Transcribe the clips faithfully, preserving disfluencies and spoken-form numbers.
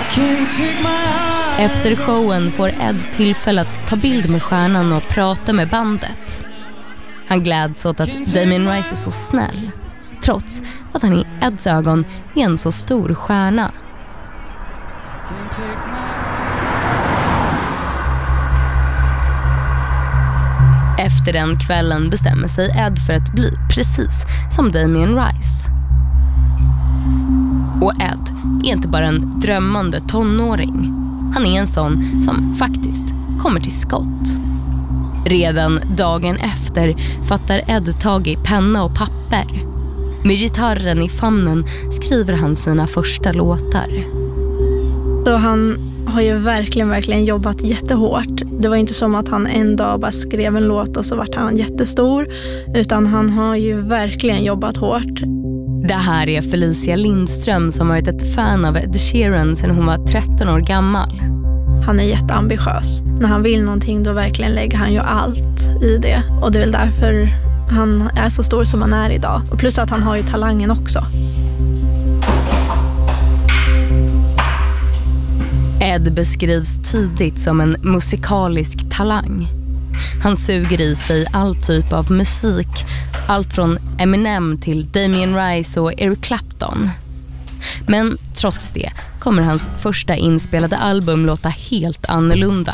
Efter showen får Ed tillfälle att ta bild med stjärnan och prata med bandet. Han gläds åt att Damien Rice är så snäll, trots att han i Eds ögon är en så stor stjärna. Efter den kvällen bestämmer sig Ed för att bli precis som Damien Rice. Och Ed är inte bara en drömmande tonåring. Han är en sån som faktiskt kommer till skott. Redan dagen efter fattar Ed tag i penna och papper. Med gitarren i famnen skriver han sina första låtar. Så han har ju verkligen, verkligen jobbat jättehårt. Det var inte som att han en dag bara skrev en låt och så vart han jättestor. Utan han har ju verkligen jobbat hårt. Det här är Felicia Lindström som varit ett fan av Ed Sheeran sedan hon var tretton år gammal. Han är jätteambitiös. När han vill någonting då verkligen lägger han ju allt i det. Och det är väl därför han är så stor som han är idag. Och plus att han har ju talangen också. Ed beskrivs tidigt som en musikalisk talang. Han suger i sig all typ av musik, allt från Eminem till Damien Rice och Eric Clapton. Men trots det kommer hans första inspelade album låta helt annorlunda.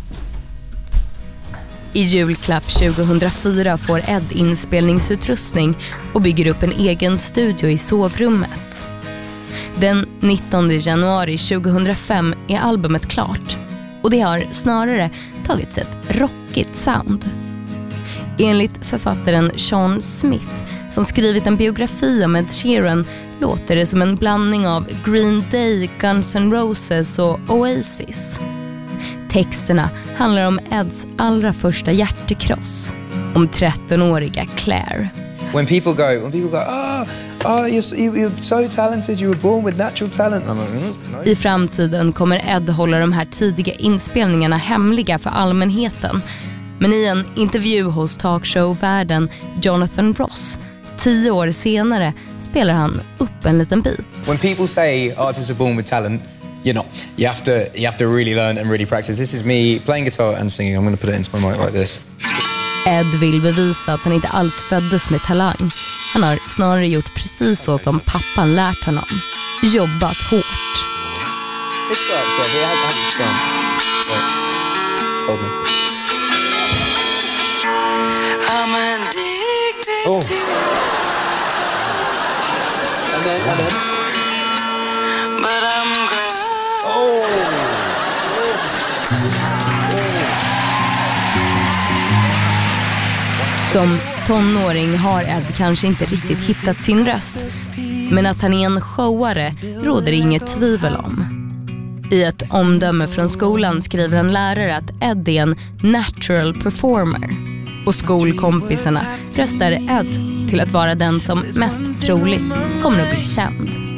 I julklapp tjugohundrafyra får Ed inspelningsutrustning och bygger upp en egen studio i sovrummet. Den nittonde januari tjugohundrafem är albumet klart och det har snarare tagits ett rockigt sound. Enligt författaren Sean Smith som skrivit en biografi om Ed Sheeran låter det som en blandning av Green Day, Guns N' Roses och Oasis. Texterna handlar om Eds allra första hjärtekross, om trettonåriga Claire. When people go, when people go, oh, oh, you're, you're so talented, you were born with natural talent. I'm like, mm, no. I framtiden kommer Ed hålla de här tidiga inspelningarna hemliga för allmänheten. Men i en intervju hos talkshow-värden Jonathan Ross tio år senare spelar han upp en liten bit. When people say artists are born with talent, you're not. You have to, you have to really learn and really practice. This is me playing guitar and singing. I'm going to put it into my mic like this. Ed vill bevisa att han inte alls föddes med talang. Han har snarare gjort precis så som pappan lärt honom. Jobbat hårt. It's right, so he has it strong. Hold me. I'm addicted Oh. to And then, and then. but I'm crying. Oh. Som tonåring har Ed kanske inte riktigt hittat sin röst. Men att han är en showare råder inget tvivel om. I ett omdöme från skolan skriver en lärare att Ed är en natural performer. Och skolkompisarna röstar Ed till att vara den som mest troligt kommer att bli känd.